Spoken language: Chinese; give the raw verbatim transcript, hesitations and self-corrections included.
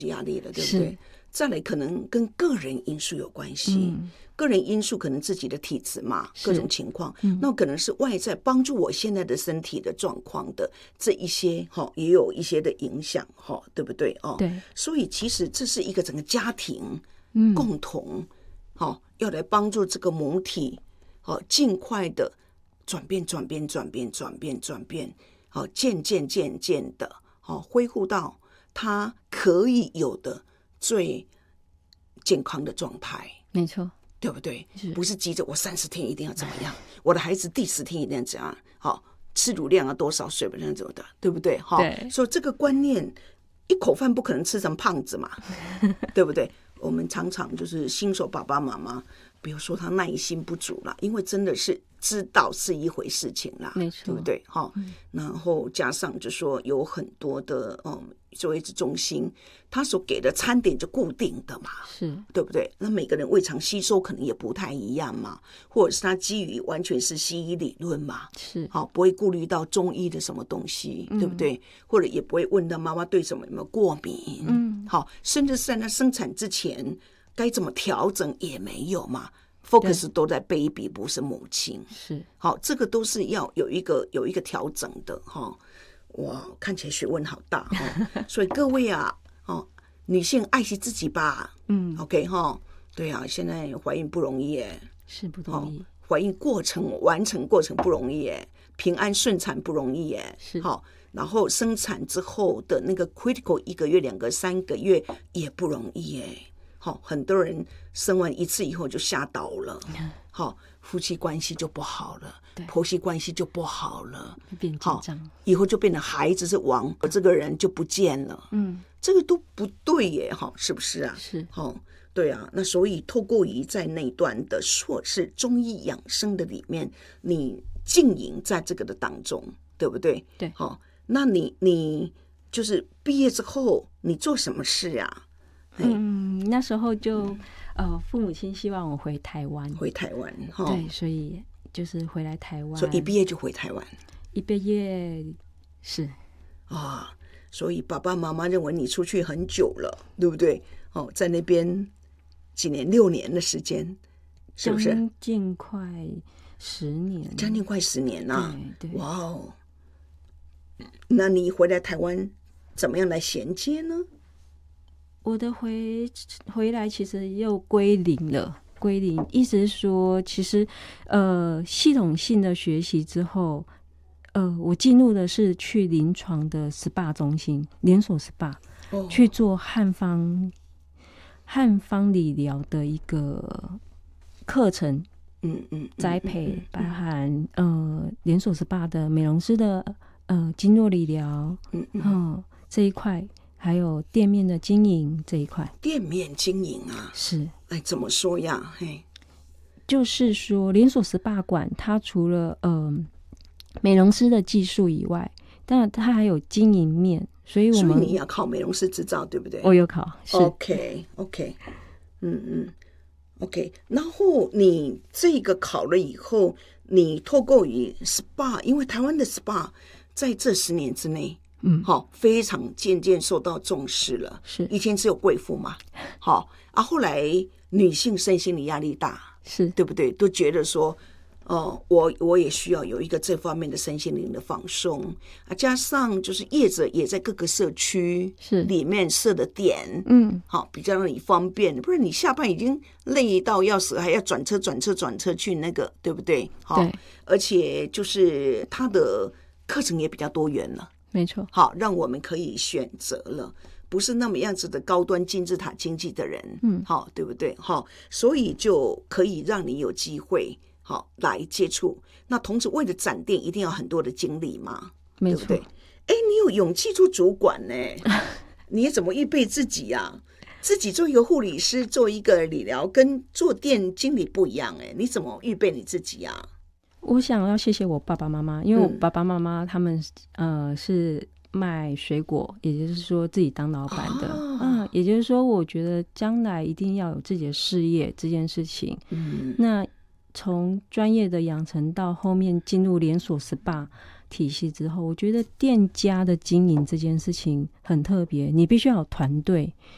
压力了，对不对？再来可能跟个人因素有关系、嗯、个人因素可能自己的体质嘛，各种情况、嗯、那可能是外在帮助我现在的身体的状况的这一些、哦、也有一些的影响、哦、对不对、哦、 对， 所以其实这是一个整个家庭共同、 嗯哦、要来帮助这个母体、哦、尽快的转变转变转变转变转变、哦、渐渐渐渐的、哦、恢复到它可以有的最健康的状态， 没错， 对不对？ 是不是急着我三十天一定要怎么样，我的孩子第十天一定要怎样？好、哦，吃乳量要多少，水不量怎么的，对不对？哈、哦，所以这个观念，一口饭不可能吃成胖子嘛，对不对？我们常常就是新手爸爸妈妈，比如说他耐心不足啦，因为真的是知道是一回事情啦， 没错， 对不对？哈、嗯，然后加上就说有很多的嗯。作为中心，他所给的餐点就固定的嘛， 是对不对？那每个人胃肠吸收可能也不太一样嘛，或者是他基于完全是西医理论嘛， 是好、哦、不会顾虑到中医的什么东西，嗯、对不对？或者也不会问到妈妈对什么有没有过敏，嗯，好、哦，甚至是在他生产之前该怎么调整也没有嘛。focus 都在 baby 不是母亲， 是好、哦，这个都是要有一个有一个调整的哈。哦哇，看起来学问好大哦！所以各位啊，哦，女性爱惜自己吧，嗯 ，OK 哈、哦，对啊，现在怀孕不容易耶， 是不容易， 哦、怀孕过程完成过程不容易耶，平安顺产不容易耶， 是好、哦，然后生产之后的那个 critical 一个月、两个、三个月也不容易耶，好、哦，很多人生完一次以后就吓倒了，好、哦。夫妻关系就不好了，婆媳关系就不好了， 变紧张， 以后就变成孩子是王，我这个人就不见了。嗯，这个都不对耶，哈，是不是啊？ 是， 哦，对啊。那所以透过于在那段的硕士中医养生的里面，你经营在这个的当中，对不对？ 对， 好、哦，那你你就是毕业之后，你做什么事啊？ 嗯，那时候就。嗯呃，父母亲希望我回台湾， 回台湾， 哦、对，所以就是回来台湾， 所以一毕业就回台湾， 一毕业是啊、哦，所以爸爸妈妈认为你出去很久了，对不对？哦，在那边几年，六年的时间，是不是？ 将近快十年， 将近快十年啊！ 对对， 哇哦，那你回来台湾怎么样来衔接呢？ 我的回回来其实又归零了，归零，意思是说，其实呃系统性的学习之后，呃，我进入的是去临床的 S P A 中心，连锁 S P A、哦、去做汉方汉方理疗的一个课程， 嗯嗯， 栽培包含呃连锁 S P A 的美容师的呃经络理疗，嗯嗯、呃、这一块。还有店面的经营这一块， 店面经营啊， 是， 哎，怎么说呀？嘿， 就是说，连锁 S P A 馆，它除了呃美容师的技术以外，当然它还有经营面，所以我们所以你要考美容师执照，对不对？ 我有考，是 OK OK， 嗯嗯 OK。然后你这个考了以后，你透过于 S P A， 因为台湾的 S P A 在这十年之内。嗯，好，非常渐渐受到重视了。 是， 以前只有贵妇嘛，好啊，后来女性身心理压力大， 是对不对？都觉得说，哦、呃，我我也需要有一个这方面的身心灵的放松啊，加上就是业者也在各个社区是里面设的点， 嗯， 好，比较让你方便。不然你下班已经累到要死，还要转车转车转车去那个，对不对？好， 对， 而且就是它的课程也比较多元了。 没错， 好，让我们可以选择了，不是那么样子的高端金字塔经济的人，嗯，好，对不对？好，所以就可以让你有机会，好来接触。那同时为了展店，一定要很多的精力嘛， 没错。 对不对？哎，你有勇气做主管呢？你怎么预备自己呀、啊？自己做一个护理师，做一个理疗，跟做店经理不一样哎，你怎么预备你自己呀、啊？ 我想要谢谢我爸爸妈妈，因为我爸爸妈妈他们、嗯、呃是卖水果，也就是说自己当老板的，哦、嗯，也就是说，我觉得将来一定要有自己的事业这件事情。嗯，那从专业的养成到后面进入连锁 S P A 体系之后，我觉得店家的经营这件事情很特别，你必须要有团队，